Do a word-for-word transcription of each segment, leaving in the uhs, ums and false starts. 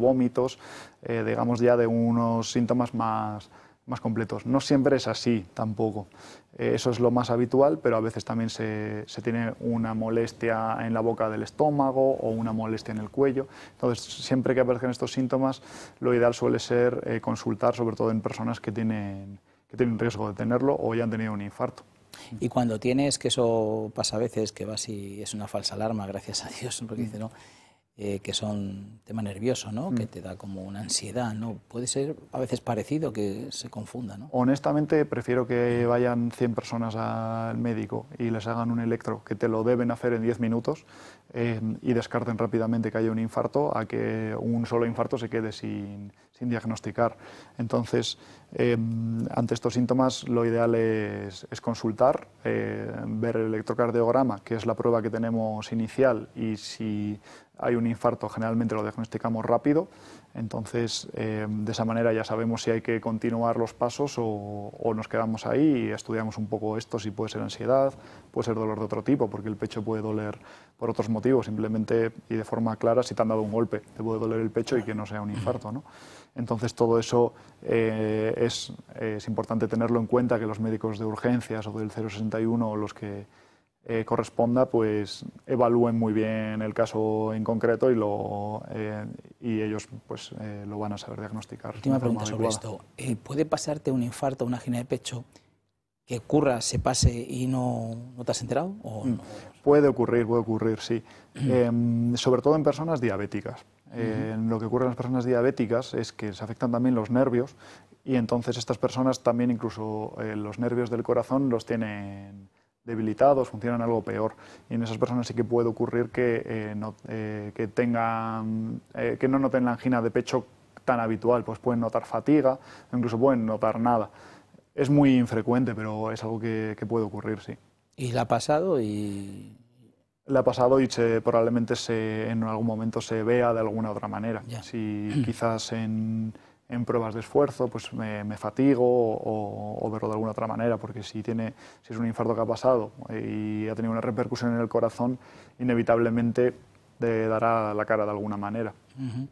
vómitos, eh, digamos ya de unos síntomas más, más completos. No siempre es así tampoco. Eh, eso es lo más habitual, pero a veces también se, se tiene una molestia en la boca del estómago o una molestia en el cuello. Entonces, siempre que aparezcan estos síntomas, lo ideal suele ser eh, consultar, sobre todo en personas que tienen, que tienen riesgo de tenerlo o ya han tenido un infarto. Y cuando tienes, que eso pasa a veces, que vas y es una falsa alarma, gracias a Dios, porque Mm. dice, ¿no? Eh, que son tema nervioso, ¿no? Mm. Que te da como una ansiedad, ¿no? Puede ser a veces parecido, que se confunda, ¿no? Honestamente, prefiero que vayan cien personas al médico y les hagan un electro, que te lo deben hacer en diez minutos, eh, y descarten rápidamente que haya un infarto, a que un solo infarto se quede sin, sin diagnosticar. Entonces, eh, ante estos síntomas, lo ideal es, es consultar, eh, ver el electrocardiograma, que es la prueba que tenemos inicial, y si hay un infarto, generalmente lo diagnosticamos rápido. Entonces, eh, de esa manera ya sabemos si hay que continuar los pasos o, o nos quedamos ahí y estudiamos un poco esto, si puede ser ansiedad, puede ser dolor de otro tipo, porque el pecho puede doler por otros motivos, simplemente y de forma clara, si te han dado un golpe, te puede doler el pecho y que no sea un infarto, ¿no? Entonces, todo eso eh, es, es importante tenerlo en cuenta, que los médicos de urgencias o del cero sesenta y uno o los que Eh, corresponda, pues evalúen muy bien el caso en concreto y, lo, eh, y ellos pues eh, lo van a saber diagnosticar. Última pregunta sobre esto. Eh, ¿Puede pasarte un infarto, una angina de pecho, que ocurra, se pase y no, no te has enterado? ¿O no? Puede ocurrir, puede ocurrir, sí. eh, sobre todo en personas diabéticas. Eh, Uh-huh. Lo que ocurre en las personas diabéticas es que se afectan también los nervios y entonces estas personas también incluso eh, los nervios del corazón los tienen debilitados, funcionan algo peor, y en esas personas sí que puede ocurrir que, eh, no, eh, que, tengan, eh, que no noten la angina de pecho tan habitual, pues pueden notar fatiga, incluso pueden notar nada. Es muy infrecuente, pero es algo que, que puede ocurrir, sí. ¿Y la ha pasado? Y... Le ha pasado y se, probablemente se, en algún momento se vea de alguna otra manera. Ya. Si quizás en, en pruebas de esfuerzo pues me, me fatigo o, o verlo de alguna otra manera, porque si, tiene, si es un infarto que ha pasado y ha tenido una repercusión en el corazón, inevitablemente te dará la cara de alguna manera. Uh-huh.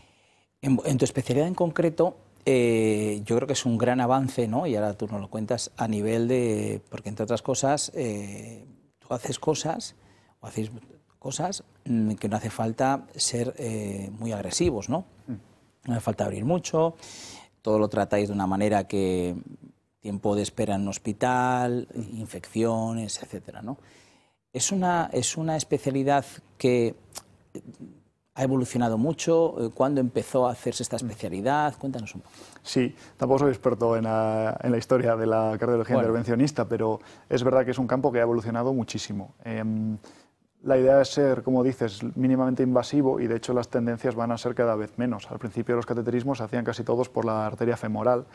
en, en tu especialidad en concreto, eh, yo creo que es un gran avance, ¿no? Y ahora tú nos lo cuentas, a nivel de... Porque entre otras cosas, eh, tú haces cosas... hacéis cosas que no hace falta ser eh, muy agresivos, ¿no? No hace falta abrir mucho, todo lo tratáis de una manera que tiempo de espera en un hospital, infecciones, etcétera, ¿no? Es una, es una especialidad que ha evolucionado mucho. ¿Cuándo empezó a hacerse esta especialidad? Cuéntanos un poco. Sí, tampoco soy experto en la, en la historia de la cardiología bueno. intervencionista, pero es verdad que es un campo que ha evolucionado muchísimo. Eh, La idea es ser, como dices, mínimamente invasivo y de hecho las tendencias van a ser cada vez menos. Al principio los cateterismos se hacían casi todos por la arteria femoral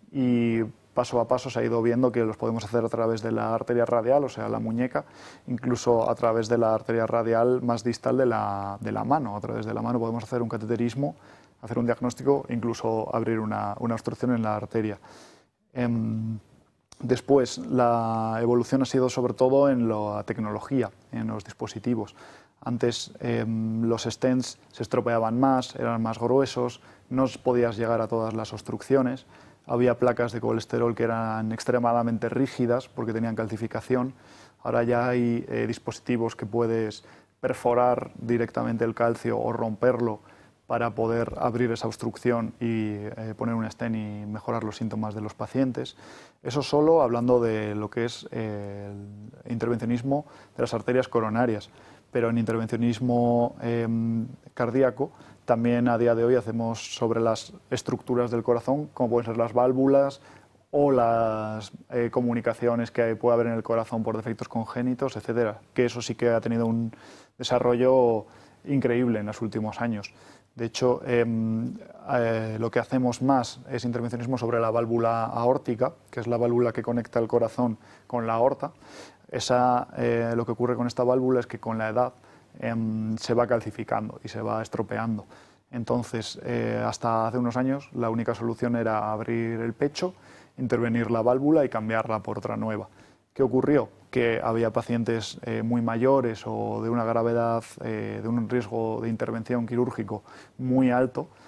y paso a paso se ha ido viendo que los podemos hacer a través de la arteria radial, o sea, la muñeca, incluso a través de la arteria radial más distal de la, de la mano. A través de la mano podemos hacer un cateterismo, hacer un diagnóstico e incluso abrir una, una obstrucción en la arteria. Eh, Después, la evolución ha sido sobre todo en la tecnología, en los dispositivos. Antes eh, los stents se estropeaban más, eran más gruesos, no podías llegar a todas las obstrucciones, había placas de colesterol que eran extremadamente rígidas porque tenían calcificación. Ahora ya hay eh, dispositivos que puedes perforar directamente el calcio o romperlo para poder abrir esa obstrucción y eh, poner un stent y mejorar los síntomas de los pacientes. Eso solo hablando de lo que es eh, el intervencionismo de las arterias coronarias, pero en intervencionismo eh, cardíaco también a día de hoy hacemos sobre las estructuras del corazón, como pueden ser las válvulas o las eh, comunicaciones que puede haber en el corazón por defectos congénitos, etcétera, que eso sí que ha tenido un desarrollo increíble en los últimos años. De hecho, eh, eh, lo que hacemos más es intervencionismo sobre la válvula aórtica, que es la válvula que conecta el corazón con la aorta. Esa, eh, lo que ocurre con esta válvula es que con la edad eh, se va calcificando y se va estropeando. Entonces, eh, hasta hace unos años, la única solución era abrir el pecho, intervenir la válvula y cambiarla por otra nueva. ¿Qué ocurrió? Que había pacientes eh, muy mayores o de una gravedad, eh, de un riesgo de intervención quirúrgico muy alto